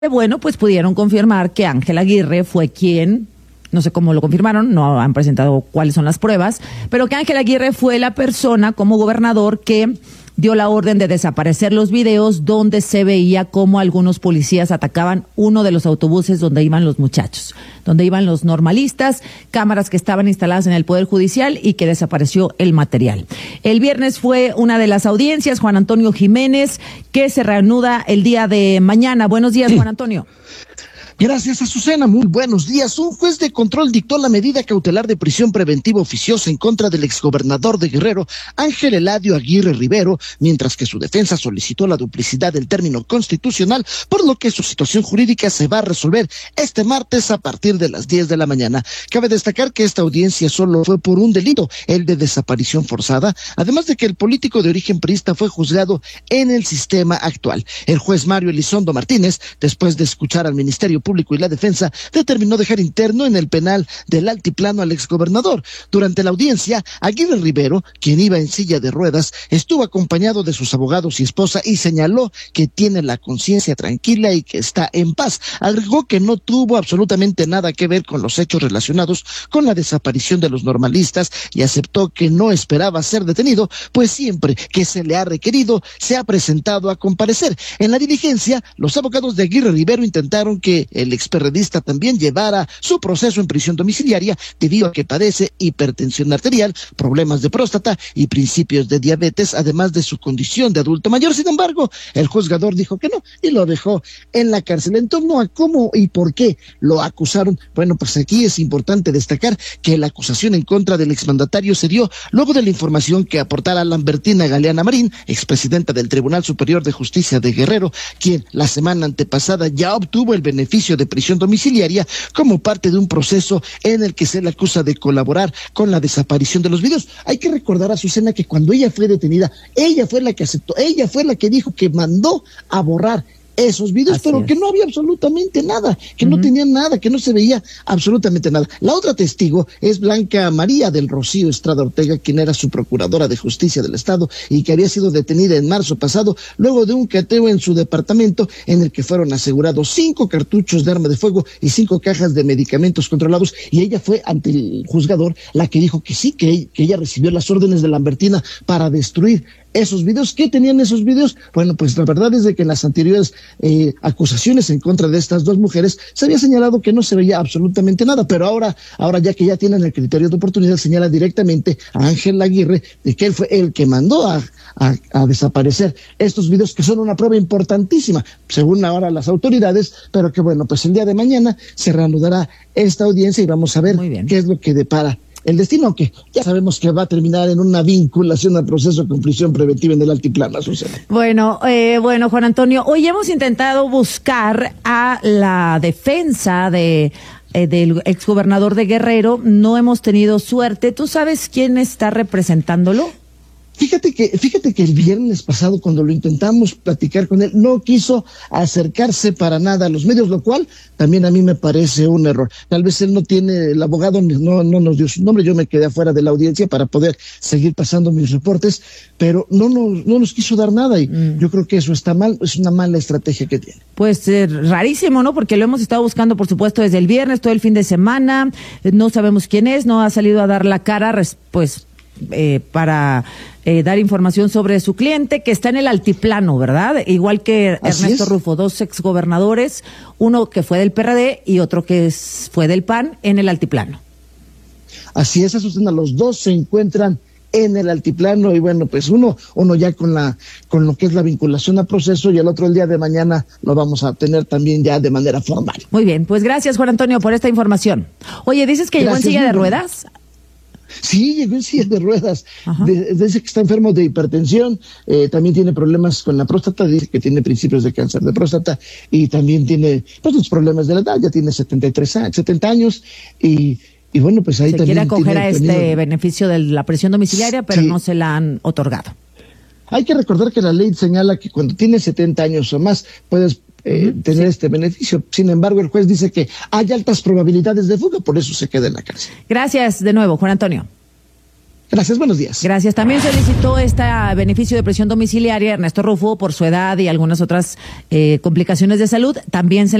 Bueno, pues pudieron confirmar que Ángel Aguirre fue quien, no sé cómo lo confirmaron, no han presentado cuáles son las pruebas, pero que Ángel Aguirre fue la persona como gobernador que dio la orden de desaparecer los videos donde se veía cómo algunos policías atacaban uno de los autobuses donde iban los muchachos, donde iban los normalistas, cámaras que estaban instaladas en el Poder Judicial y que desapareció el material. El viernes fue una de las audiencias, Juan Antonio Jiménez, que se reanuda el día de mañana. Buenos días, Juan Antonio. Gracias, Azucena. Muy buenos días. Un juez de control dictó la medida cautelar de prisión preventiva oficiosa en contra del exgobernador de Guerrero, Ángel Eladio Aguirre Rivero, mientras que su defensa solicitó la duplicidad del término constitucional, por lo que su situación jurídica se va a resolver este martes a partir de las 10 de la mañana. Cabe destacar que esta audiencia solo fue por un delito, el de desaparición forzada, además de que el político de origen priista fue juzgado en el sistema actual. El juez Mario Elizondo Martínez, después de escuchar al Ministerio Público y la defensa, determinó dejar interno en el penal del Altiplano al exgobernador. Durante la audiencia, Aguirre Rivero, quien iba en silla de ruedas, estuvo acompañado de sus abogados y esposa y señaló que tiene la conciencia tranquila y que está en paz. Agregó que no tuvo absolutamente nada que ver con los hechos relacionados con la desaparición de los normalistas y aceptó que no esperaba ser detenido, pues siempre que se le ha requerido, se ha presentado a comparecer. En la diligencia, los abogados de Aguirre Rivero intentaron que el experredista también llevara su proceso en prisión domiciliaria debido a que padece hipertensión arterial, problemas de próstata y principios de diabetes, además de su condición de adulto mayor. Sin embargo, el juzgador dijo que no y lo dejó en la cárcel. En torno a cómo y por qué lo acusaron, bueno, pues aquí es importante destacar que la acusación en contra del exmandatario se dio luego de la información que aportara Lambertina Galeana Marín, expresidenta del Tribunal Superior de Justicia de Guerrero, quien la semana antepasada ya obtuvo el beneficio de prisión domiciliaria como parte de un proceso en el que se le acusa de colaborar con la desaparición de los videos. Hay que recordar, Azucena, que cuando ella fue detenida, ella fue la que aceptó, ella fue la que dijo que mandó a borrar esos videos, Así pero es. que no había absolutamente nada, que no tenían nada, que no se veía absolutamente nada. La otra testigo es Blanca María del Rocío Estrada Ortega, quien era su procuradora de justicia del estado y que había sido detenida en marzo pasado luego de un cateo en su departamento en el que fueron asegurados 5 cartuchos de arma de fuego y 5 cajas de medicamentos controlados, y ella fue ante el juzgador la que dijo que sí, que ella recibió las órdenes de Lambertina para destruir esos videos. ¿Qué tenían esos videos? Bueno, pues la verdad es de que en las anteriores acusaciones en contra de estas dos mujeres se había señalado que no se veía absolutamente nada, pero ahora ya que ya tienen el criterio de oportunidad, señala directamente a Ángel Aguirre de que él fue el que mandó a desaparecer estos videos, que son una prueba importantísima, según ahora las autoridades, pero que bueno, pues el día de mañana se reanudará esta audiencia y vamos a ver qué es lo que depara el destino, que ya sabemos que va a terminar en una vinculación al proceso con prisión preventiva en el Altiplano, Azucena. Bueno, Juan Antonio, hoy hemos intentado buscar a la defensa del exgobernador de Guerrero, no hemos tenido suerte. ¿Tú sabes quién está representándolo? Fíjate que el viernes pasado, cuando lo intentamos platicar con él, no quiso acercarse para nada a los medios, lo cual también a mí me parece un error. Tal vez él no tiene, el abogado no nos dio su nombre, yo me quedé afuera de la audiencia para poder seguir pasando mis reportes, pero no nos quiso dar nada y yo creo que eso está mal, es una mala estrategia que tiene. Pues rarísimo, ¿no? Porque lo hemos estado buscando, por supuesto, desde el viernes, todo el fin de semana, no sabemos quién es, no ha salido a dar la cara, pues para dar información sobre su cliente, que está en el altiplano, ¿verdad? Igual que Ernesto Rufo, 2 exgobernadores, uno que fue del PRD y otro que fue del PAN, en el altiplano. Así es, Azucena, los dos se encuentran en el altiplano y bueno, pues uno ya con lo que es la vinculación a proceso y el otro el día de mañana lo vamos a tener también ya de manera formal. Muy bien, pues gracias, Juan Antonio, por esta información. Oye, ¿dices que llegó en silla de ruedas? Sí, llegó en silla de ruedas. Dice que está enfermo de hipertensión, también tiene problemas con la próstata, dice que tiene principios de cáncer de próstata y también tiene pues los problemas de la edad, ya tiene 70 años y bueno, pues ahí se también quiere acoger a este beneficio de la prisión domiciliaria, pero no se la han otorgado. Hay que recordar que la ley señala que cuando tienes 70 años o más puedes tener este beneficio. Sin embargo, el juez dice que hay altas probabilidades de fuga, por eso se queda en la cárcel. Gracias de nuevo, Juan Antonio. Gracias, buenos días. Gracias. También solicitó este beneficio de prisión domiciliaria Ernesto Rufo por su edad y algunas otras complicaciones de salud. También se